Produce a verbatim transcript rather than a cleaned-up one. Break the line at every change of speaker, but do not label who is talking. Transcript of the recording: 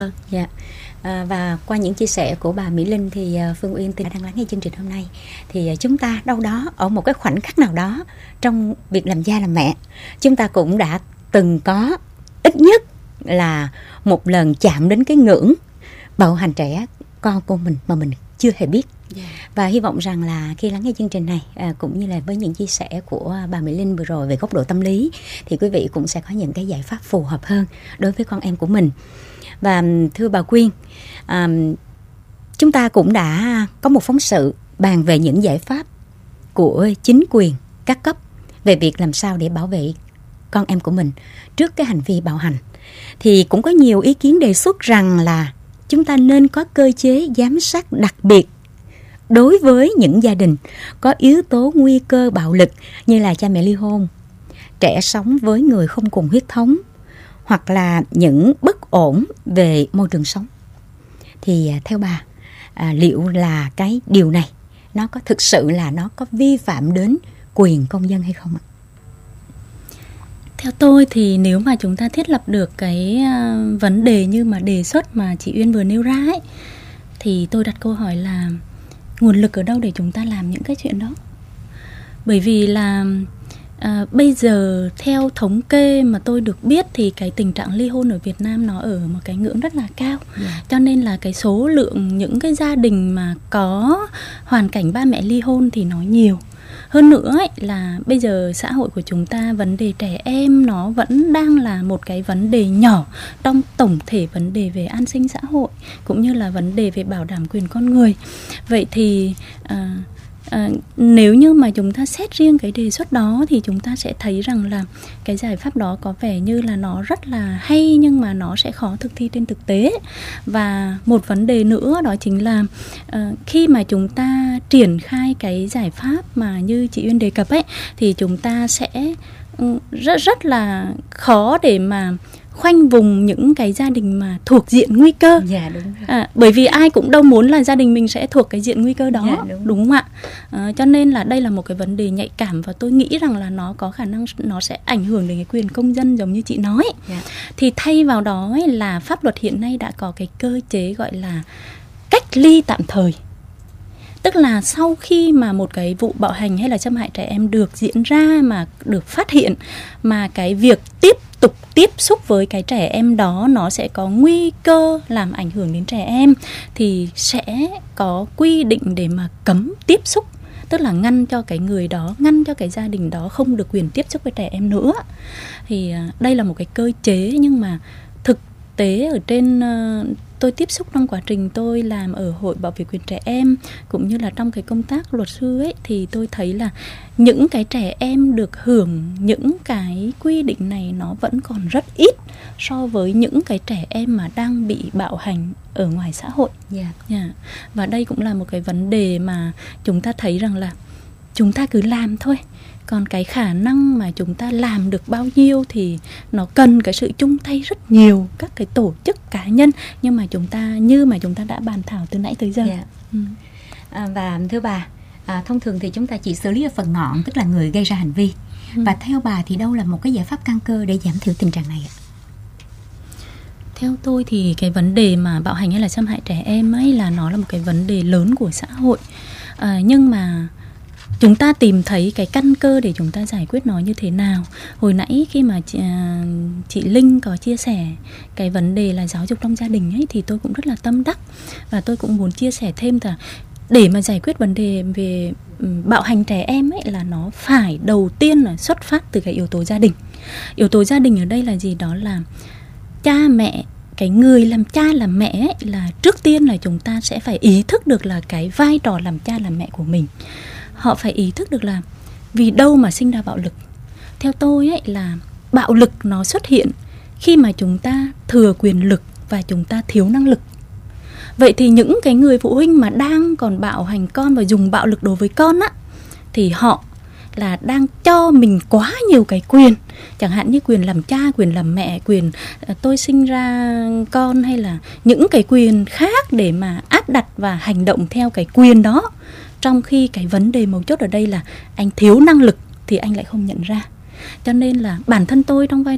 Dạ. À, và qua những chia sẻ của bà Mỹ Linh thì uh, Phương Uyên thì đang lắng nghe chương trình hôm nay, thì uh, chúng ta đâu đó ở một cái khoảnh khắc nào đó trong việc làm cha làm mẹ, chúng ta cũng đã từng có ít nhất là một lần chạm đến cái ngưỡng bạo hành trẻ con của mình mà mình chưa hề biết. Yeah. Và hy vọng rằng là khi lắng nghe chương trình này à, cũng như là với những chia sẻ của bà Mỹ Linh vừa rồi về góc độ tâm lý, thì quý vị cũng sẽ có những cái giải pháp phù hợp hơn đối với con em của mình. Và thưa bà Quyên, à, chúng ta cũng đã có một phóng sự bàn về những giải pháp của chính quyền các cấp về việc làm sao để bảo vệ con em của mình trước cái hành vi bạo hành. Thì cũng có nhiều ý kiến đề xuất rằng là chúng ta nên có cơ chế giám sát đặc biệt đối với những gia đình có yếu tố nguy cơ bạo lực như là cha mẹ ly hôn, trẻ sống với người không cùng huyết thống, hoặc là những bất ổn về môi trường sống. Thì theo bà, à, liệu là cái điều này nó có thực sự là nó có vi phạm đến quyền công dân hay không ạ?
Theo tôi thì nếu mà chúng ta thiết lập được cái uh, vấn đề như mà đề xuất mà chị Uyên vừa nêu ra ấy, thì tôi đặt câu hỏi là nguồn lực ở đâu để chúng ta làm những cái chuyện đó? Bởi vì là À, bây giờ theo thống kê mà tôi được biết thì cái tình trạng ly hôn ở Việt Nam nó ở một cái ngưỡng rất là cao. Yeah. Cho nên là cái số lượng những cái gia đình mà có hoàn cảnh ba mẹ ly hôn thì nó nhiều. Hơn nữa ấy, là bây giờ xã hội của chúng ta vấn đề trẻ em nó vẫn đang là một cái vấn đề nhỏ trong tổng thể vấn đề về an sinh xã hội cũng như là vấn đề về bảo đảm quyền con người. Vậy thì à, À, nếu như mà chúng ta xét riêng cái đề xuất đó thì chúng ta sẽ thấy rằng là cái giải pháp đó có vẻ như là nó rất là hay, nhưng mà nó sẽ khó thực thi trên thực tế. Và một vấn đề nữa đó chính là uh, khi mà chúng ta triển khai cái giải pháp mà như chị Uyên đề cập ấy, thì chúng ta sẽ uh, rất rất là khó để mà khoanh vùng những cái gia đình mà thuộc diện nguy cơ.
Dạ, đúng rồi.
À, bởi vì ai cũng đâu muốn là gia đình mình sẽ thuộc cái diện nguy cơ đó. Dạ, đúng. đúng không ạ? À, cho nên là đây là một cái vấn đề nhạy cảm, và tôi nghĩ rằng là nó có khả năng nó sẽ ảnh hưởng đến cái quyền công dân giống như chị nói. Dạ. Thì thay vào đó ấy, là pháp luật hiện nay đã có cái cơ chế gọi là cách ly tạm thời. Tức là sau khi mà một cái vụ bạo hành hay là xâm hại trẻ em được diễn ra, mà được phát hiện, mà cái việc tiếp tục tiếp xúc với cái trẻ em đó nó sẽ có nguy cơ làm ảnh hưởng đến trẻ em, thì sẽ có quy định để mà cấm tiếp xúc. Tức là ngăn cho cái người đó, ngăn cho cái gia đình đó không được quyền tiếp xúc với trẻ em nữa. Thì đây là một cái cơ chế, nhưng mà thực tế ở trên uh, tôi tiếp xúc trong quá trình tôi làm ở Hội Bảo vệ quyền trẻ em cũng như là trong cái công tác luật sư ấy, thì tôi thấy là những cái trẻ em được hưởng những cái quy định này nó vẫn còn rất ít so với những cái trẻ em mà đang bị bạo hành ở ngoài xã hội. Yeah. Yeah. Và đây cũng là một cái vấn đề mà chúng ta thấy rằng là chúng ta cứ làm thôi. Còn cái khả năng mà chúng ta làm được bao nhiêu thì nó cần cái sự chung tay rất nhiều các cái tổ chức cá nhân, nhưng mà chúng ta như mà chúng ta đã bàn thảo từ nãy tới giờ.
Yeah. Ừ. À, và thưa bà, à, thông thường thì chúng ta chỉ xử lý ở phần ngọn, tức là người gây ra hành vi. Ừ. Và theo bà thì đâu là một cái giải pháp căn cơ để giảm thiểu tình trạng này ạ?
Theo tôi thì cái vấn đề mà bạo hành hay là xâm hại trẻ em ấy là nó là một cái vấn đề lớn của xã hội. À, nhưng mà chúng ta tìm thấy cái căn cơ để chúng ta giải quyết nó như thế nào. Hồi nãy khi mà chị, chị Linh có chia sẻ cái vấn đề là giáo dục trong gia đình ấy, thì tôi cũng rất là tâm đắc. Và tôi cũng muốn chia sẻ thêm là để mà giải quyết vấn đề về bạo hành trẻ em ấy, là nó phải đầu tiên là xuất phát từ cái yếu tố gia đình. Yếu tố gia đình ở đây là gì? Đó là cha mẹ, cái người làm cha làm mẹ ấy, là trước tiên là chúng ta sẽ phải ý thức được là cái vai trò làm cha làm mẹ của mình. Họ phải ý thức được là vì đâu mà sinh ra bạo lực. Theo tôi ấy là bạo lực nó xuất hiện khi mà chúng ta thừa quyền lực và chúng ta thiếu năng lực. Vậy thì những cái người phụ huynh mà đang còn bạo hành con và dùng bạo lực đối với con á, thì họ là đang cho mình quá nhiều cái quyền. Chẳng hạn như quyền làm cha, quyền làm mẹ, quyền uh, tôi sinh ra con, hay là những cái quyền khác để mà áp đặt và hành động theo cái quyền đó. Trong khi cái vấn đề mấu chốt ở đây là anh thiếu năng lực thì anh lại không nhận ra. Cho nên là bản thân tôi trong vai